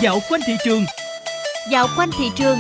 Dạo quanh thị trường. Dạo quanh thị trường.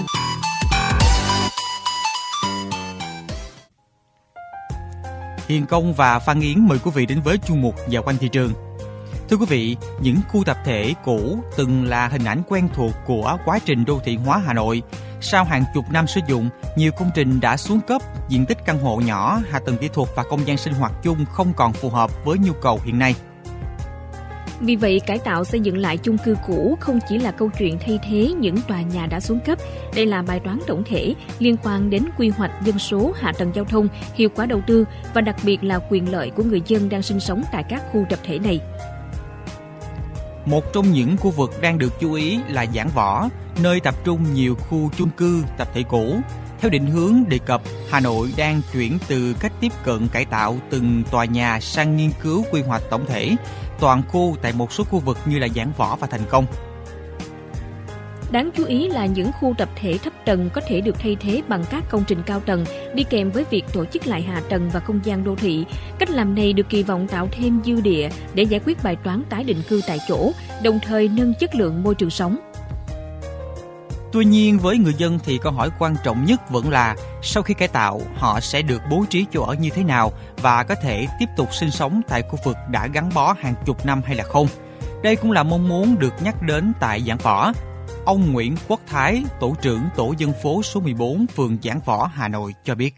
Hiền Công và Phan Yến mời quý vị đến với chuyên mục Dạo quanh thị trường. Thưa quý vị, những khu tập thể cũ từng là hình ảnh quen thuộc của quá trình đô thị hóa Hà Nội. Sau hàng chục năm sử dụng, nhiều công trình đã xuống cấp, diện tích căn hộ nhỏ, hạ tầng kỹ thuật và không gian sinh hoạt chung không còn phù hợp với nhu cầu hiện nay. Vì vậy, cải tạo xây dựng lại chung cư cũ không chỉ là câu chuyện thay thế những tòa nhà đã xuống cấp. Đây là bài toán tổng thể liên quan đến quy hoạch dân số, hạ tầng giao thông, hiệu quả đầu tư và đặc biệt là quyền lợi của người dân đang sinh sống tại các khu tập thể này. Một trong những khu vực đang được chú ý là Giảng Võ, nơi tập trung nhiều khu chung cư tập thể cũ. Theo định hướng đề cập, Hà Nội đang chuyển từ cách tiếp cận cải tạo từng tòa nhà sang nghiên cứu quy hoạch tổng thể toàn khu tại một số khu vực như là Giảng Võ và Thành Công. Đáng chú ý là những khu tập thể thấp tầng có thể được thay thế bằng các công trình cao tầng, đi kèm với việc tổ chức lại hạ tầng và không gian đô thị. Cách làm này được kỳ vọng tạo thêm dư địa để giải quyết bài toán tái định cư tại chỗ, đồng thời nâng chất lượng môi trường sống. Tuy nhiên, với người dân thì câu hỏi quan trọng nhất vẫn là sau khi cải tạo, họ sẽ được bố trí chỗ ở như thế nào và có thể tiếp tục sinh sống tại khu vực đã gắn bó hàng chục năm hay là không. Đây cũng là mong muốn được nhắc đến tại Giảng Võ. Ông Nguyễn Quốc Thái, tổ trưởng tổ dân phố số 14, phường Giảng Võ, Hà Nội cho biết.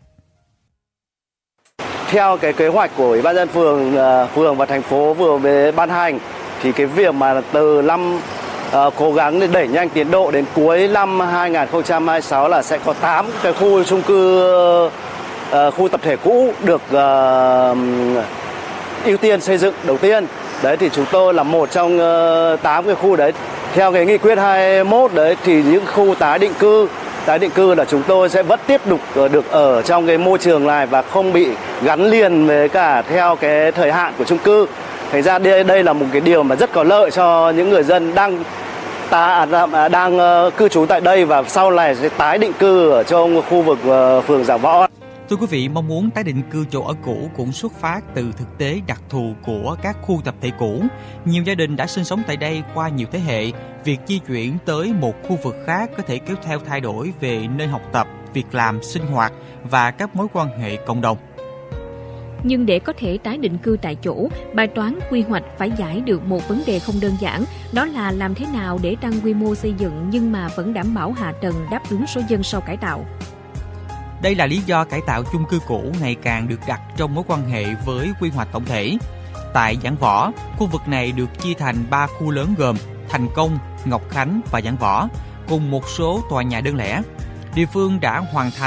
Theo cái kế hoạch của Ủy ban nhân phường và thành phố vừa mới ban hành thì cái việc mà từ năm cố gắng để đẩy nhanh tiến độ đến cuối năm 2026 là sẽ có 8 cái khu chung cư, khu tập thể cũ được ưu tiên xây dựng đầu tiên. Đấy thì chúng tôi là một trong 8 cái khu đấy. Theo cái nghị quyết 21 đấy thì những khu tái định cư là chúng tôi sẽ vẫn tiếp tục được ở trong cái môi trường này và không bị gắn liền với cả theo cái thời hạn của chung cư. Thành ra đây là một cái điều mà rất có lợi cho những người dân đang cư trú tại đây và sau này sẽ tái định cư ở trong khu vực phường Giảng Võ. Thưa quý vị, mong muốn tái định cư chỗ ở cũ cũng xuất phát từ thực tế đặc thù của các khu tập thể cũ. Nhiều gia đình đã sinh sống tại đây qua nhiều thế hệ. Việc di chuyển tới một khu vực khác có thể kéo theo thay đổi về nơi học tập, việc làm, sinh hoạt và các mối quan hệ cộng đồng. Nhưng để có thể tái định cư tại chỗ, bài toán quy hoạch phải giải được một vấn đề không đơn giản, đó là làm thế nào để tăng quy mô xây dựng nhưng mà vẫn đảm bảo hạ tầng đáp ứng số dân sau cải tạo. Đây là lý do cải tạo chung cư cũ ngày càng được đặt trong mối quan hệ với quy hoạch tổng thể. Tại Giảng Võ, khu vực này được chia thành 3 khu lớn gồm Thành Công, Ngọc Khánh và Giảng Võ, cùng một số tòa nhà đơn lẻ. Địa phương đã hoàn thành